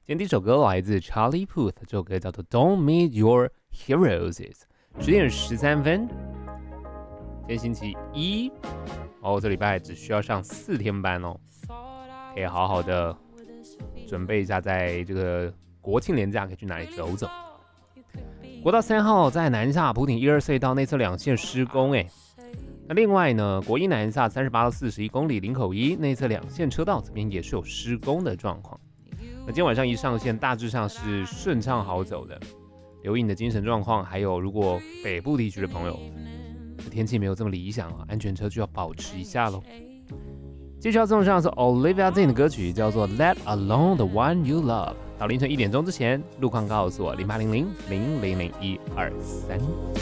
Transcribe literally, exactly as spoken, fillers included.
今天第一首歌来自 Charlie Puth， 这首歌叫做 Don't Meet Your Heroes。十点十三分，今天星期一，哦，这礼拜只需要上四天班哦，可以好好的准备一下，在这个国庆连假可以去哪里走走。国道三号在南下埔顶一二隧道内侧两线施工，哎，那另外呢，国一南下三十八到四十一公里林口一内侧两线车道这边也是有施工的状况。那今天晚上一上线，大致上是顺畅好走的。留意你的精神状况，还有如果北部地区的朋友，天气没有这么理想啊，安全车就要保持一下喽。接下来送上是 Olivia Dean 的歌曲，叫做 Let Alone the One You Love。到凌晨一点钟之前，路况告诉我零八零零零零零一二三。